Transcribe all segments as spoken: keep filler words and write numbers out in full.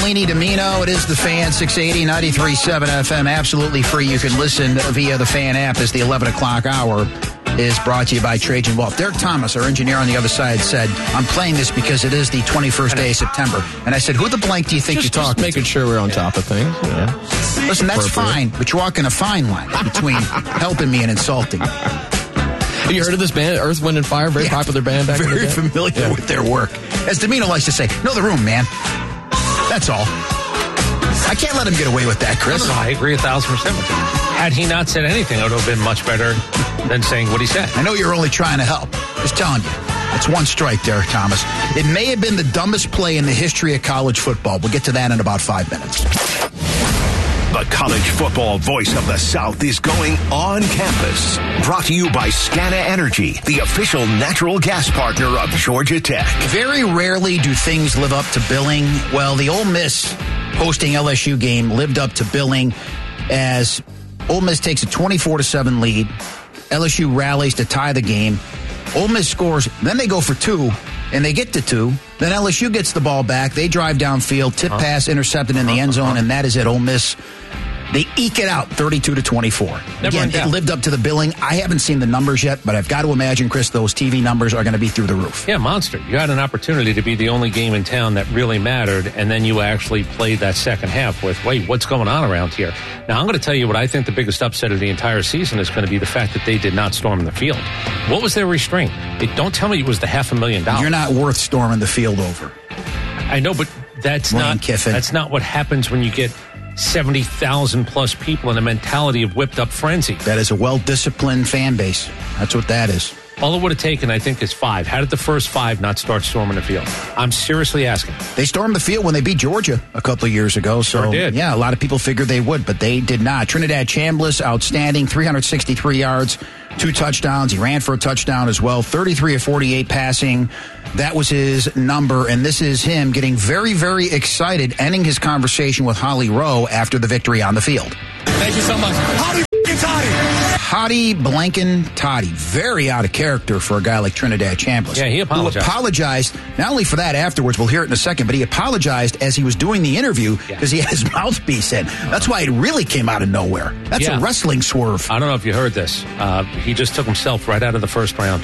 Blaney Domino. It is The Fan, six eighty, ninety-three point seven F M. Absolutely free. You can listen via the Fan app as the eleven o'clock hour is brought to you by Trajan Wealth. Derek Thomas, our engineer on the other side, said, I'm playing this because it is the twenty-first day of September. And I said, who the blank do you think just, you're talking just making to? sure we're on top of things. Yeah. Listen, that's fine, but you're walking a fine line between helping me and insulting me. Have you heard of this band, Earth, Wind and Fire? Very yeah, popular band back in the day. Very familiar yeah. with their work. As Domino likes to say, know the room, man. That's all. I can't let him get away with that, Chris. No, no, I agree a thousand percent with you. Had he not said anything, it would have been much better than saying what he said. I know you're only trying to help. Just telling you. That's one strike, Derek Thomas. It may have been the dumbest play in the history of college football. We'll get to that in about five minutes. The college football voice of the South is going on campus. Brought to you by Scana Energy, the official natural gas partner of Georgia Tech. Very rarely do things live up to billing. Well, the Ole Miss hosting L S U game lived up to billing as Ole Miss takes a twenty-four to seven lead. L S U rallies to tie the game. Ole Miss scores. Then they go for two, and they get to two. Then L S U gets the ball back. They drive downfield, tip uh-huh. pass intercepted in the uh-huh. end zone, and that is it. Ole Miss, they eke it out thirty-two to twenty-four. Again, it lived up to the billing. I haven't seen the numbers yet, but I've got to imagine, Chris, those T V numbers are going to be through the roof. Yeah, monster. You had an opportunity to be the only game in town that really mattered, and then you actually played that second half with, wait, what's going on around here? Now, I'm going to tell you what I think the biggest upset of the entire season is going to be the fact that they did not storm the field. What was their restraint? It, don't tell me it was the half a million dollars. You're not worth storming the field over. I know, but that's Lane not Kiffin. That's not what happens when you get seventy thousand plus people in a mentality of whipped up frenzy. That is a well-disciplined fan base. That's what that is. All it would have taken, I think, is five. How did the first five not start storming the field? I'm seriously asking. They stormed the field when they beat Georgia a couple of years ago. So, sure did. Yeah, a lot of people figured they would, but they did not. Trinidad Chambliss, outstanding, three hundred sixty-three yards, two touchdowns. He ran for a touchdown as well, thirty-three of forty-eight passing. That was his number, and this is him getting very, very excited, ending his conversation with Holly Rowe after the victory on the field. Thank you so much. Hottie Toddy. Hottie Blanken Toddy. Very out of character for a guy like Trinidad Chambliss. Yeah, he apologized. Who apologized, not only for that afterwards, we'll hear it in a second, but he apologized as he was doing the interview because yeah. he had his mouthpiece in. That's why it really came out of nowhere. That's yeah. a wrestling swerve. I don't know if you heard this. Uh, he just took himself right out of the first round.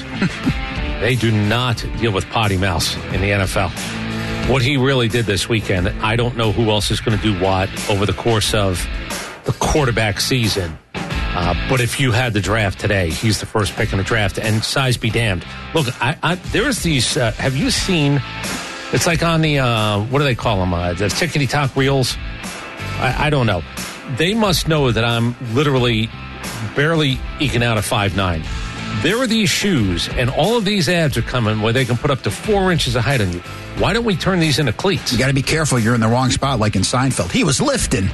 They do not deal with potty mouths in the N F L. What he really did this weekend, I don't know who else is going to do what over the course of the quarterback season. Uh, but if you had the draft today, he's the first pick in the draft. And size be damned. Look, I, I, there's these, uh, have you seen, it's like on the, uh, what do they call them, uh, the tickety-tock reels? I, I don't know. They must know that I'm literally barely eking out a five nine. There are these shoes, and all of these ads are coming where they can put up to four inches of height on you. Why don't we turn these into cleats? You got to be careful. You're in the wrong spot, like in Seinfeld. He was lifting.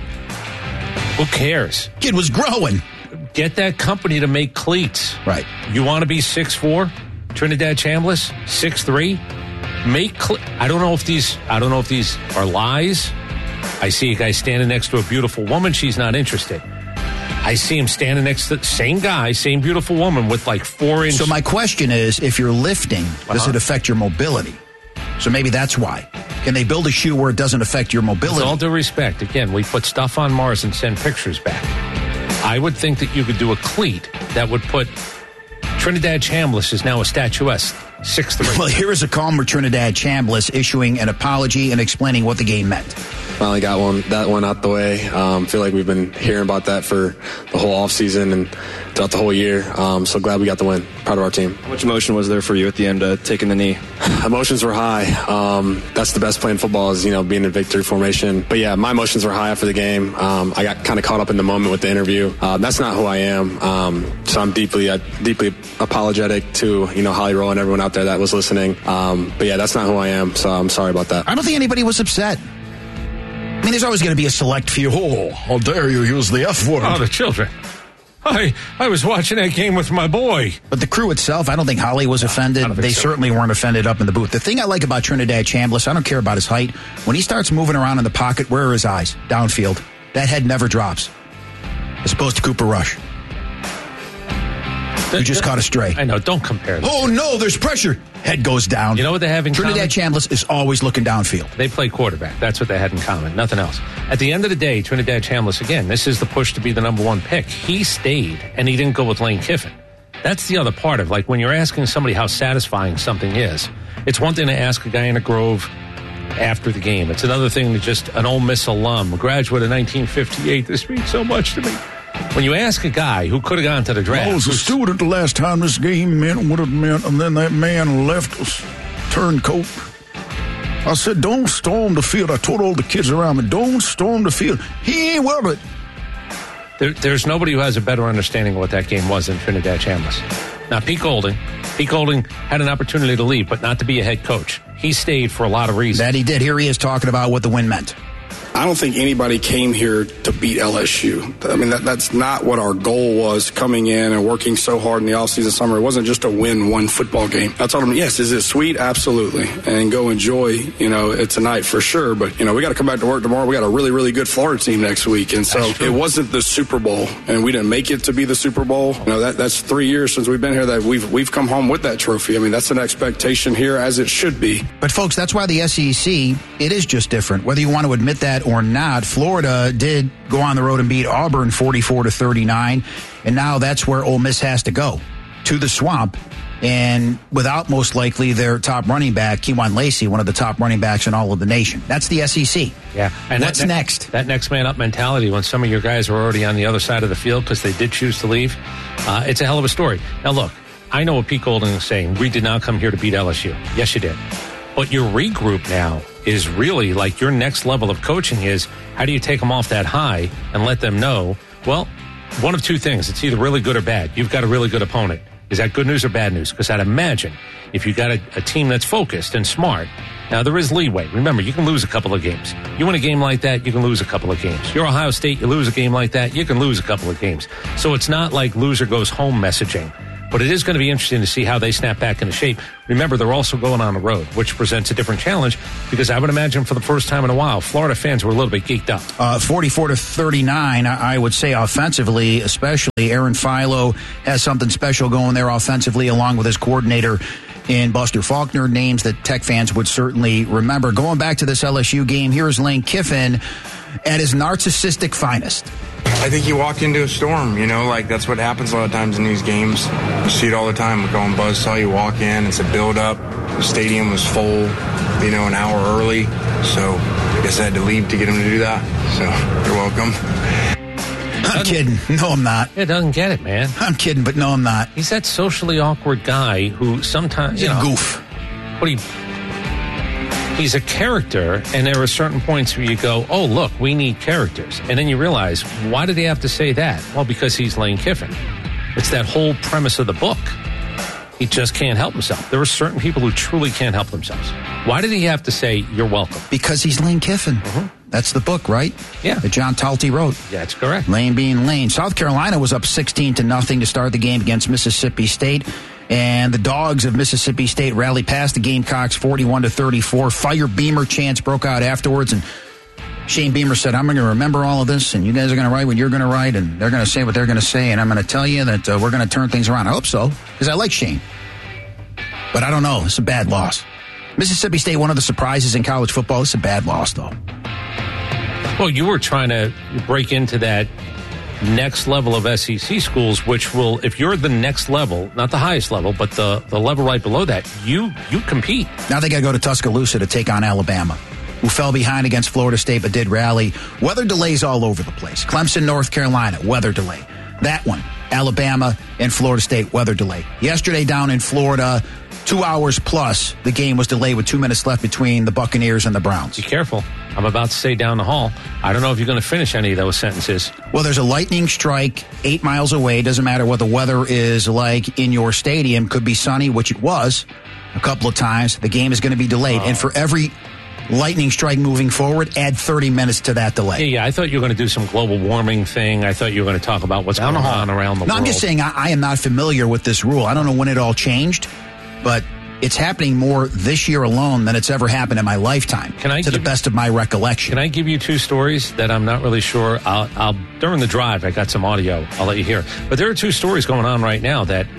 Who cares? Kid was growing. Get that company to make cleats. Right. You want to be six four, Trinidad Chambliss, six three. Make. Cle- I don't know if these. I don't know if these are lies. I see a guy standing next to a beautiful woman. She's not interested. I see him standing next to the same guy, same beautiful woman with like four inch. So my question is, if you're lifting, uh-huh. does it affect your mobility? So maybe that's why. Can they build a shoe where it doesn't affect your mobility? With all due respect, again, we put stuff on Mars and send pictures back. I would think that you could do a cleat that would put Trinidad Chambliss is now a statuesque six three. Well, here is a calmer Trinidad Chambliss issuing an apology and explaining what the game meant. Finally got one that one out the way. Um, feel like we've been hearing about that for the whole offseason and throughout the whole year. Um, so glad we got the win. Proud of our team. How much emotion was there for you at the end, uh, taking the knee? Emotions were high. Um, that's the best play in football is, you know, being in victory formation. But yeah, my emotions were high after the game. Um, I got kind of caught up in the moment with the interview. Uh, that's not who I am. Um, so I'm deeply, uh, deeply apologetic to, you know, Holly Rowe and everyone out there that was listening. Um, but yeah, that's not who I am. So I'm sorry about that. I don't think anybody was upset. I mean, there's always going to be a select few. Oh, how dare you use the F word? Oh, the children. I I was watching that game with my boy. But the crew itself, I don't think Holly was no, offended. They so. certainly weren't offended up in the booth. The thing I like about Trinidad Chambliss, I don't care about his height. When he starts moving around in the pocket, where are his eyes? Downfield. That head never drops. As opposed to Cooper Rush. The, you just the, caught a stray. I know, don't compare them. Oh, no, there's pressure. head goes down. You know what they have in Trinidad common? Chambliss is always looking downfield. They play quarterback. That's what they had in common. Nothing else. At the end of the day, Trinidad Chambliss, again, this is the push to be the number one pick. He stayed, and he didn't go with Lane Kiffin. That's the other part of, like, when you're asking somebody how satisfying something is, it's one thing to ask a guy in a Grove after the game. It's another thing to just an Ole Miss alum, a graduate of nineteen fifty-eight. This means so much to me. When you ask a guy who could have gone to the draft. I was a student the last time this game meant what it meant, and then that man left us, turncoat. I said, don't storm the field. I told all the kids around me, don't storm the field. He ain't worth it. There, there's nobody who has a better understanding of what that game was than Trinidad Chambliss. Now, Pete Golding, Pete Golding had an opportunity to leave, but not to be a head coach. He stayed for a lot of reasons. That he did. Here he is talking about what the win meant. I don't think anybody came here to beat L S U. I mean, that, that's not what our goal was coming in and working so hard in the offseason summer. It wasn't just to win one football game. I told them, yes, is it sweet? Absolutely. And go enjoy, you know, it tonight for sure. But, you know, we got to come back to work tomorrow. We got a really, really good Florida team next week. And so it wasn't the Super Bowl, and we didn't make it to be the Super Bowl. You know, that, that's three years since we've been here that we've, we've come home with that trophy. I mean, that's an expectation here, as it should be. But, folks, that's why the S E C, it is just different. Whether you want to admit that or not, Florida did go on the road and beat Auburn forty-four to thirty-nine, and now that's where Ole Miss has to go, to the Swamp, and without most likely their top running back, Kewan Lacey, one of the top running backs in all of the nation. That's the S E C. Yeah. And what's that, next? That next man up mentality when some of your guys are already on the other side of the field because they did choose to leave, uh, it's a hell of a story. Now, look, I know what Pete Golding is saying. We did not come here to beat L S U. Yes, you did. But your regroup now is really like your next level of coaching is how do you take them off that high and let them know, well, one of two things. It's either really good or bad. You've got a really good opponent. Is that good news or bad news? Because I'd imagine if you got a, a team that's focused and smart, now there is leeway. Remember, you can lose a couple of games. You win a game like that, you can lose a couple of games. You're Ohio State, you lose a game like that, you can lose a couple of games. So it's not like loser goes home messaging. But it is going to be interesting to see how they snap back into shape. Remember, they're also going on the road, which presents a different challenge because I would imagine for the first time in a while, Florida fans were a little bit geeked up. Uh, forty-four to thirty-nine, I would say offensively, especially Aaron Philo has something special going there offensively along with his coordinator in Buster Faulkner, names that Tech fans would certainly remember. Going back to this L S U game, here's Lane Kiffin at his narcissistic finest. I think you walk into a storm, you know, like that's what happens a lot of times in these games. You see it all the time. We go on Buzzsaw, you walk in, it's a build-up. The stadium was full, you know, an hour early. So I guess I had to leave to get him to do that. So you're welcome. I'm kidding. No, I'm not. Yeah, doesn't get it, man. I'm kidding, but no, I'm not. He's that socially awkward guy who sometimes, He's you a know, goof. But he... He's a character, and there are certain points where you go, oh, look, we need characters. And then you realize, why did he have to say that? Well, because he's Lane Kiffin. It's that whole premise of the book. He just can't help himself. There are certain people who truly can't help themselves. Why did he have to say, you're welcome? Because he's Lane Kiffin. Mm-hmm. That's the book, right? Yeah. That John Talty wrote. Yeah, that's correct. Lane being Lane. South Carolina was up sixteen to nothing to start the game against Mississippi State. And the Dogs of Mississippi State rallied past the Gamecocks forty-one to thirty-four. Fire Beamer chants broke out afterwards, and Shane Beamer said, I'm going to remember all of this, and you guys are going to write what you're going to write, and they're going to say what they're going to say, and I'm going to tell you that uh, we're going to turn things around. I hope so, because I like Shane. But I don't know. It's a bad loss. Mississippi State, one of the surprises in college football. It's a bad loss, though. Well, you were trying to break into that next level of S E C schools, which will, if you're the next level, not the highest level, but the, the level right below that, you you compete. Now they got to go to Tuscaloosa to take on Alabama, who fell behind against Florida State but did rally. Weather delays all over the place. Clemson, North Carolina, weather delay. That one, Alabama and Florida State, weather delay. Yesterday down in Florida, two hours plus, the game was delayed with two minutes left between the Buccaneers and the Browns. Be careful. I'm about to say down the hall. I don't know if you're going to finish any of those sentences. Well, there's a lightning strike eight miles away. Doesn't matter what the weather is like in your stadium. Could be sunny, which it was a couple of times. The game is going to be delayed. Oh. And for every lightning strike moving forward, add thirty minutes to that delay. Yeah, yeah. I thought you were going to do some global warming thing. I thought you were going to talk about what's going on around the no, world. I'm just saying I, I am not familiar with this rule. I don't know when it all changed, but it's happening more this year alone than it's ever happened in my lifetime, can I to give, the best of my recollection. Can I give you two stories that I'm not really sure? I'll, I'll during the drive, I got some audio. I'll let you hear. But there are two stories going on right now that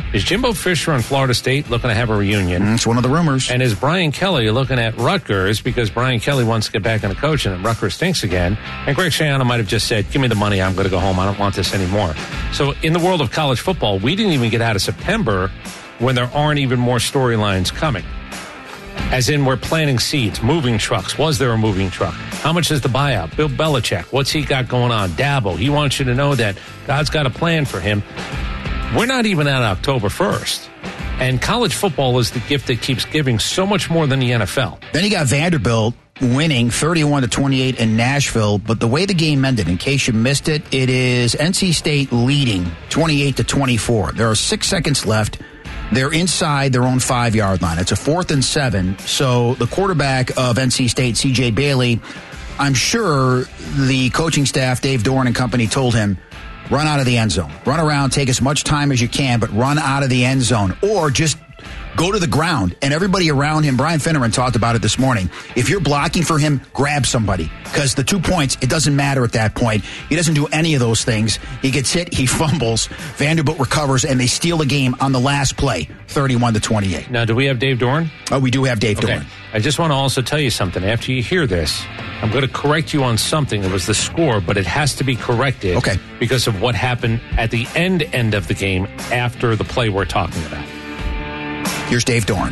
Is Jimbo Fisher on Florida State looking to have a reunion? That's one of the rumors. And is Brian Kelly looking at Rutgers because Brian Kelly wants to get back into coaching and Rutgers stinks again? And Greg Schiano might have just said, give me the money, I'm going to go home, I don't want this anymore. So in the world of college football, we didn't even get out of September when there aren't even more storylines coming. As in, we're planting seeds, moving trucks. Was there a moving truck? How much is the buyout? Bill Belichick, what's he got going on? Dabo, he wants you to know that God's got a plan for him. We're not even at October first. And college football is the gift that keeps giving so much more than the N F L. Then you got Vanderbilt winning thirty-one to twenty-eight in Nashville. But the way the game ended, in case you missed it, it is N C State leading twenty-eight to twenty-four. There are six seconds left. They're inside their own five-yard line. It's a fourth and seven. So the quarterback of N C State, C J Bailey, I'm sure the coaching staff, Dave Doran and company, told him, run out of the end zone. Run around, take as much time as you can, but run out of the end zone. Or just go to the ground. And everybody around him, Brian Finneran talked about it this morning. If you're blocking for him, grab somebody. Because the two points, it doesn't matter at that point. He doesn't do any of those things. He gets hit, he fumbles, Vanderbilt recovers, and they steal the game on the last play, thirty-one to twenty-eight. Now, do we have Dave Doran? Oh, we do have Dave okay. Doran. I just want to also tell you something. After you hear this, I'm going to correct you on something. It was the score, but it has to be corrected okay. because of what happened at the end end of the game after the play we're talking about. Here's Dave Doran.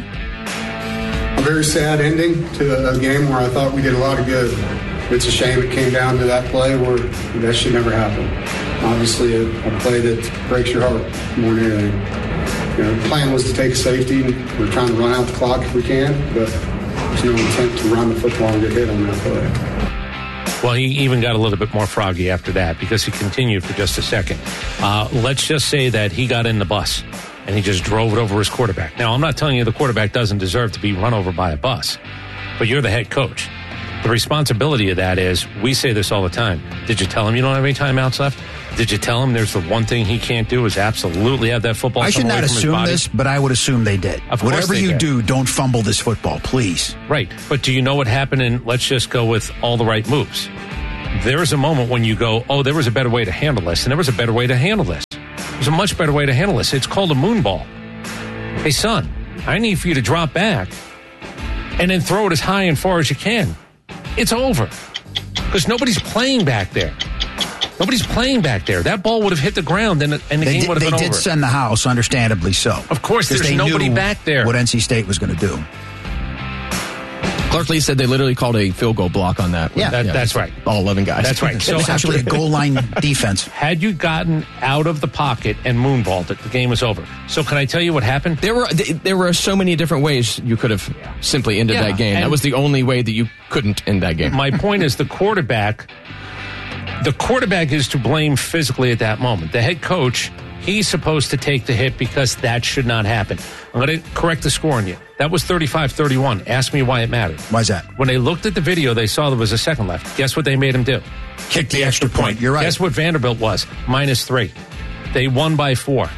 A very sad ending to a game where I thought we did a lot of good. It's a shame it came down to that play where that should never happen. Obviously, a, a play that breaks your heart more than anything. You know, the plan was to take a safety. We're trying to run out the clock if we can, but there's no intent to run the football and get hit on that play. Well, he even got a little bit more froggy after that because he continued for just a second. Uh, let's just say that he got in the bus and he just drove it over his quarterback. Now, I'm not telling you the quarterback doesn't deserve to be run over by a bus, but you're the head coach. The responsibility of that is, we say this all the time. Did you tell him you don't have any timeouts left? Did you tell him there's the one thing he can't do is absolutely have that football? I should not assume this, but I would assume they did. Of course Whatever they you did. do, don't fumble this football, please. Right. But do you know what happened? And let's just go with all the right moves. There is a moment when you go, oh, there was a better way to handle this, and there was a better way to handle this. There's a much better way to handle this. It's called a moon ball. Hey, son, I need for you to drop back and then throw it as high and far as you can. It's over. Because nobody's playing back there. Nobody's playing back there. That ball would have hit the ground and, and the they game did, would have been over. They did send the house, understandably so. Of course, there's they nobody knew back there. What N C State was going to do. Clark Lee said they literally called a field goal block on that. Yeah, that, yeah that's right. All eleven guys. That's right. So it's actually a goal line defense. Had you gotten out of the pocket and moonballed it, the game was over. So can I tell you what happened? There were there were so many different ways you could have simply ended Yeah, that game. That was the only way that you couldn't end that game. My point is the quarterback, the quarterback is to blame physically at that moment. The head coach, he's supposed to take the hit because that should not happen. I'm going to correct the score on you. That was thirty-five thirty-one. Ask me why it mattered. Why is that? When they looked at the video, they saw there was a second left. Guess what they made him do? Kick the extra point. You're right. Guess what Vanderbilt was? Minus three. They won by four.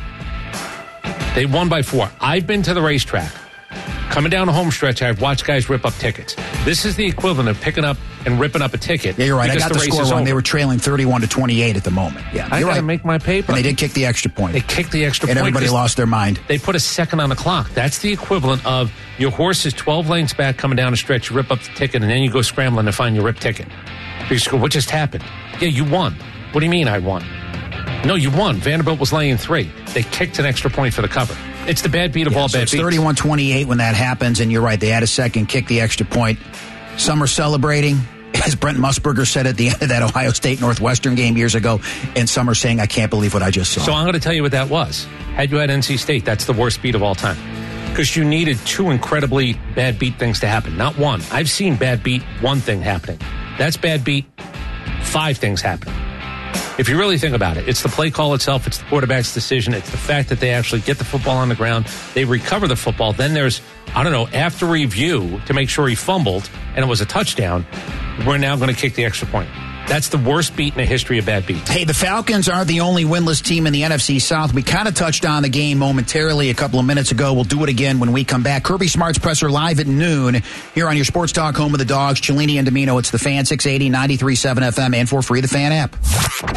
They won by four. I've been to the racetrack. Coming down the home stretch, I've watched guys rip up tickets. This is the equivalent of picking up and ripping up a ticket. Yeah, you're right. I got the, the score wrong. Over. They were trailing thirty-one to twenty-eight at the moment. Yeah, I you're got to right. make my paper. And they did kick the extra point. They kicked the extra and point. And everybody lost their mind. They put a second on the clock. That's the equivalent of your horse is twelve lengths back coming down a stretch. You rip up the ticket, and then you go scrambling to find your ripped ticket. You go, what just happened? Yeah, you won. What do you mean I won? No, you won. Vanderbilt was laying three. They kicked an extra point for the cover. It's the bad beat of yeah, all so bad it's beats. thirty-one twenty-eight when that happens, and you're right. They had a second, kick the extra point. Some are celebrating, as Brent Musburger said at the end of that Ohio State Northwestern game years ago, and some are saying, I can't believe what I just saw. So I'm going to tell you what that was. Had you had N C State, that's the worst beat of all time. Because you needed two incredibly bad beat things to happen, not one. I've seen bad beat one thing happening. That's bad beat five things happening. If you really think about it, it's the play call itself, it's the quarterback's decision, it's the fact that they actually get the football on the ground, they recover the football, then there's, I don't know, after review to make sure he fumbled and it was a touchdown, we're now going to kick the extra point. That's the worst beat in the history of bad beats. Hey, the Falcons aren't the only winless team in the N F C South. We kind of touched on the game momentarily a couple of minutes ago. We'll do it again when we come back. Kirby Smart's Presser live at noon here on your Sports Talk home of the Dogs. Cellini and Domino. It's the Fan, six eighty, ninety-three point seven F M, and for free, the Fan app.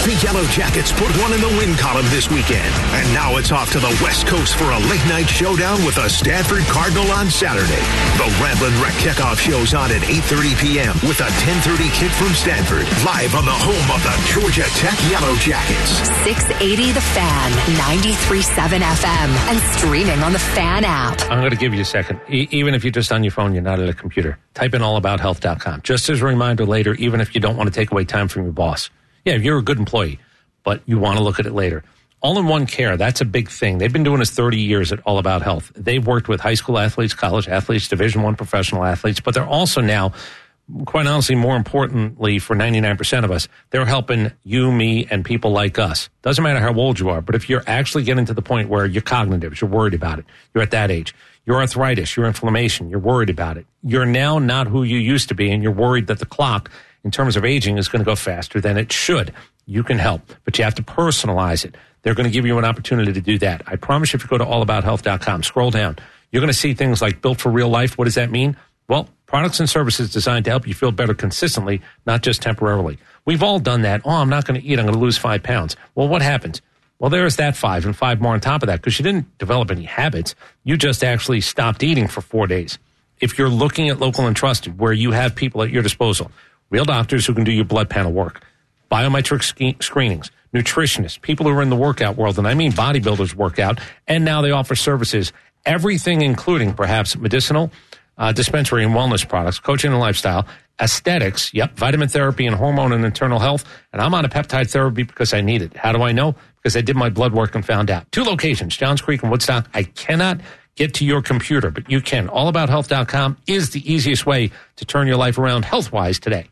The Yellow Jackets put one in the win column this weekend. And now it's off to the West Coast for a late-night showdown with the Stanford Cardinal on Saturday. The Ramblin' Wreck Kickoff show's on at eight thirty p.m. with a ten thirty kick from Stanford. Live on the home of the Georgia Tech Yellow Jackets. six eighty The Fan, ninety-three point seven F M, and streaming on the Fan app. I'm going to give you a second. E- even if you're just on your phone, you're not at a computer. Type in all about health dot com. Just as a reminder later, even if you don't want to take away time from your boss. Yeah, you're a good employee, but you want to look at it later. All-in-one care, that's a big thing. They've been doing this thirty years at All About Health. They've worked with high school athletes, college athletes, Division I professional athletes, but they're also now, quite honestly, more importantly for ninety-nine percent of us, they're helping you, me, and people like us. Doesn't matter how old you are, but if you're actually getting to the point where you're cognitive, you're worried about it, you're at that age, your arthritis, your inflammation, you're worried about it. You're now not who you used to be, and you're worried that the clock, in terms of aging, is going to go faster than it should. You can help, but you have to personalize it. They're going to give you an opportunity to do that. I promise you, if you go to all about health dot com, scroll down, you're going to see things like Built for Real Life. What does that mean? Well, products and services designed to help you feel better consistently, not just temporarily. We've all done that. Oh, I'm not going to eat. I'm going to lose five pounds. Well, what happens? Well, there's that five and five more on top of that because you didn't develop any habits. You just actually stopped eating for four days. If you're looking at local and trusted, where you have people at your disposal, real doctors who can do your blood panel work, biometric ske- screenings, nutritionists, people who are in the workout world, and I mean bodybuilders work out, and now they offer services, everything including perhaps medicinal, uh, dispensary and wellness products, coaching and lifestyle, aesthetics, yep, vitamin therapy and hormone and internal health, and I'm on a peptide therapy because I need it. How do I know? Because I did my blood work and found out. Two locations, Johns Creek and Woodstock. I cannot get to your computer, but you can. all about health dot com is the easiest way to turn your life around health-wise today.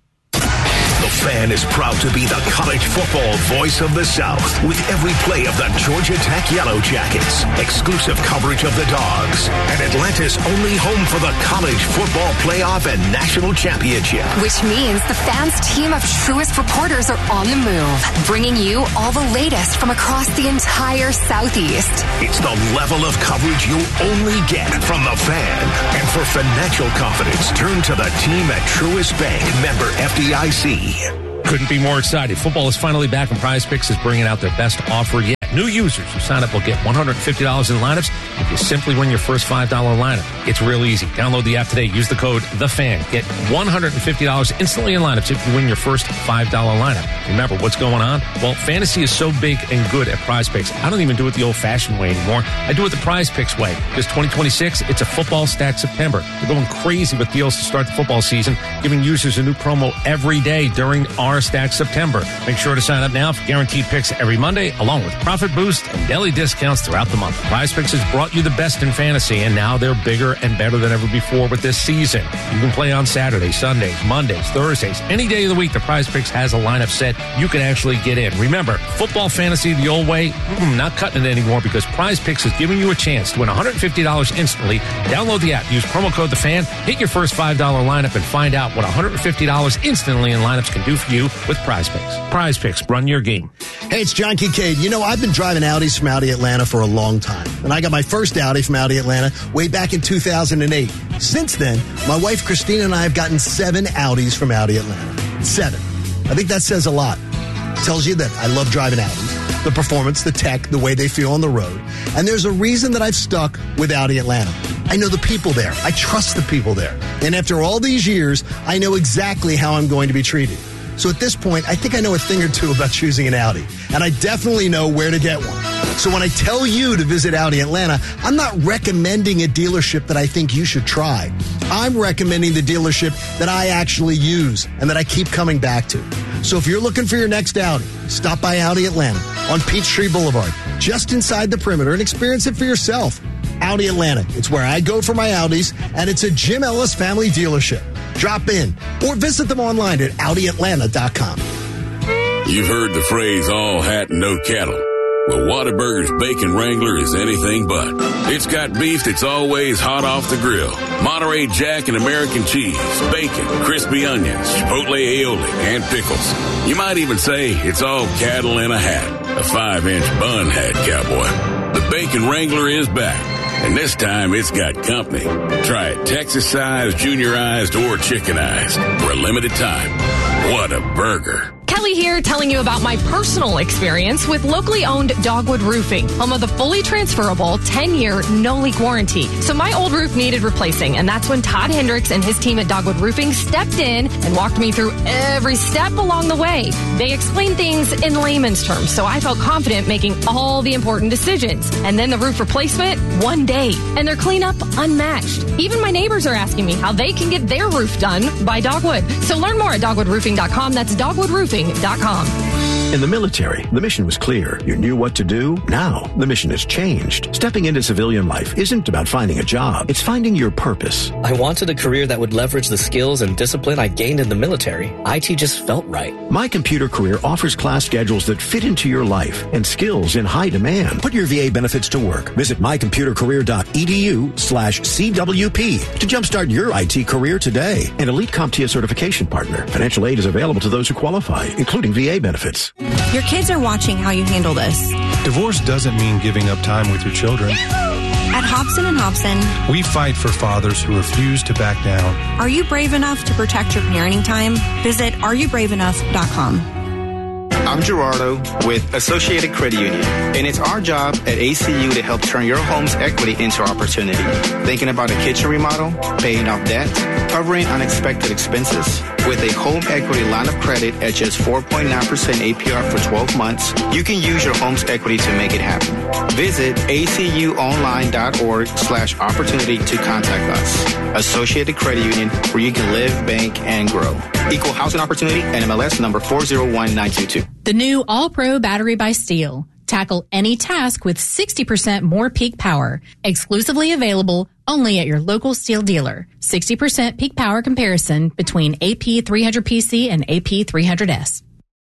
The Fan is proud to be the college football voice of the South with every play of the Georgia Tech Yellow Jackets, exclusive coverage of the Dogs, and Atlanta's only home for the college football playoff and national championship. Which means the Fan's team of truest reporters are on the move, bringing you all the latest from across the entire Southeast. It's the level of coverage you'll only get from the Fan. And for financial confidence, turn to the team at Truist Bank, member F D I C. Couldn't be more excited. Football is finally back, and Prize Picks is bringing out their best offer yet. New users who sign up will get one hundred fifty dollars in lineups if you simply win your first five dollars lineup. It's real easy. Download the app today. Use the code THEFAN. Get one hundred fifty dollars instantly in lineups if you win your first five dollars lineup. Remember, what's going on? Well, fantasy is so big and good at Prize Picks. I don't even do it the old-fashioned way anymore. I do it the Prize Picks way. Because twenty twenty-six, it's a football stack September. They're going crazy with deals to start the football season, giving users a new promo every day during our Stack September. Make sure to sign up now for guaranteed picks every Monday, along with Profit Boost and daily discounts throughout the month. Prize Picks has brought you the best in fantasy, and now they're bigger and better than ever before with this season. You can play on Saturdays, Sundays, Mondays, Thursdays, any day of the week. The Prize Picks has a lineup set you can actually get in. Remember, football fantasy the old way, mm, not cutting it anymore because Prize Picks is giving you a chance to win one hundred fifty dollars instantly. Download the app, use promo code THEFAN, hit your first five dollars lineup, and find out what one hundred fifty dollars instantly in lineups can do for you with Prize Picks. Prize Picks, run your game. Hey, it's John Kincaid. You know, I've been driving Audis from Audi Atlanta for a long time. And I got my first Audi from Audi Atlanta way back in two thousand eight. Since then, my wife Christina and I have gotten seven Audis from Audi Atlanta. Seven. I think that says a lot. It tells you that I love driving Audis. The performance, the tech, the way they feel on the road. And there's a reason that I've stuck with Audi Atlanta. I know the people there. I trust the people there. And after all these years, I know exactly how I'm going to be treated. So at this point, I think I know a thing or two about choosing an Audi. And I definitely know where to get one. So when I tell you to visit Audi Atlanta, I'm not recommending a dealership that I think you should try. I'm recommending the dealership that I actually use and that I keep coming back to. So if you're looking for your next Audi, stop by Audi Atlanta on Peachtree Boulevard, just inside the perimeter, and experience it for yourself. Audi Atlanta. It's where I go for my Audis, and it's a Jim Ellis family dealership. Drop in or visit them online at Audi Atlanta dot com. You've heard the phrase, all hat and no cattle. Well, Whataburger's Bacon Wrangler is anything but. It's got beef that's always hot off the grill, Monterey Jack and American cheese, bacon, crispy onions, chipotle aioli, and pickles. You might even say it's all cattle in a hat, a five-inch bun hat, cowboy. The Bacon Wrangler is back, and this time it's got company. Try it Texas-sized, juniorized, or chickenized for a limited time. What a burger. Natalie here telling you about my personal experience with locally owned Dogwood Roofing, home of the fully transferable ten-year no-leak warranty. So my old roof needed replacing, and that's when Todd Hendricks and his team at Dogwood Roofing stepped in and walked me through every step along the way. They explained things in layman's terms, so I felt confident making all the important decisions. And then the roof replacement, one day, and their cleanup unmatched. Even my neighbors are asking me how they can get their roof done by Dogwood. So learn more at dogwood roofing dot com. That's dogwood roofing dot com. In the military, the mission was clear. You knew what to do. Now, the mission has changed. Stepping into civilian life isn't about finding a job. It's finding your purpose. I wanted a career that would leverage the skills and discipline I gained in the military. I T just felt right. My Computer Career offers class schedules that fit into your life and skills in high demand. Put your V A benefits to work. Visit my computer career dot e d u slash C W P to jumpstart your I T career today. An Elite CompTIA certification partner. Financial aid is available to those who qualify, including V A benefits. Your kids are watching how you handle this. Divorce doesn't mean giving up time with your children. At Hobson and Hobson, we fight for fathers who refuse to back down. Are you brave enough to protect your parenting time? Visit are you brave enough dot com. I'm Gerardo with Associated Credit Union, and it's our job at A C U to help turn your home's equity into opportunity. Thinking about a kitchen remodel, paying off debt, covering unexpected expenses? With a home equity line of credit at just four point nine percent A P R for twelve months, you can use your home's equity to make it happen. Visit A C U online dot org slash opportunity to contact us. Associated Credit Union, where you can live, bank, and grow. Equal housing opportunity, N M L S number four zero one nine two two. The new All-Pro battery by Steel. Tackle any task with sixty percent more peak power. Exclusively available only at your local Steel dealer. sixty percent peak power comparison between A P three hundred P C and A P three hundred S.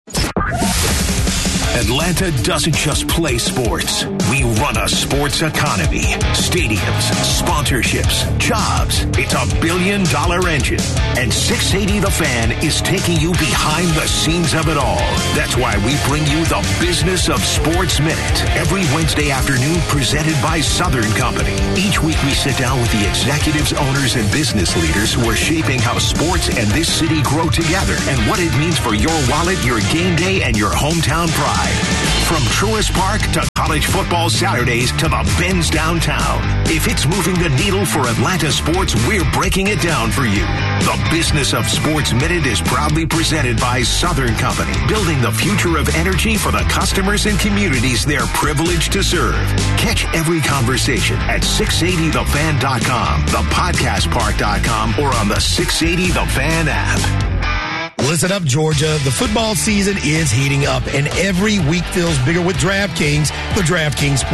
Atlanta doesn't just play sports. We run a sports economy. Stadiums, sponsorships, jobs. It's a billion dollar engine. And six eighty The Fan is taking you behind the scenes of it all. That's why we bring you the Business of Sports Minute every Wednesday afternoon, presented by Southern Company. Each week we sit down with the executives, owners, and business leaders who are shaping how sports and this city grow together and what it means for your wallet, your game day, and your hometown pride. From Truist Park to college football Saturdays to the Benz downtown. If it's moving the needle for Atlanta sports, we're breaking it down for you. The Business of Sports Minute is proudly presented by Southern Company, building the future of energy for the customers and communities they're privileged to serve. Catch every conversation at six eighty the fan dot com, the podcast park dot com, or on the six eighty The Fan app. Listen up, Georgia. The football season is heating up, and every week feels bigger with DraftKings, the DraftKings